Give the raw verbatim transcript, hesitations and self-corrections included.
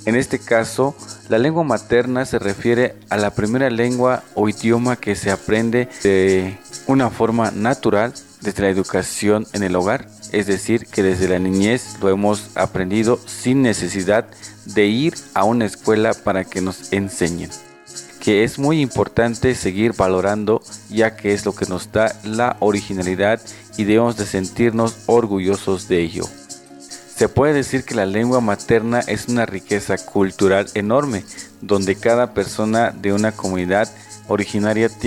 En este caso, la lengua materna se refiere a la primera lengua o idioma que se aprende de una forma natural desde la educación en el hogar, es decir, que desde la niñez lo hemos aprendido sin necesidad de ir a una escuela para que nos enseñen, que es muy importante seguir valorando, ya que es lo que nos da la originalidad y debemos de sentirnos orgullosos de ello. Se puede decir que la lengua materna es una riqueza cultural enorme, donde cada persona de una comunidad originaria tiene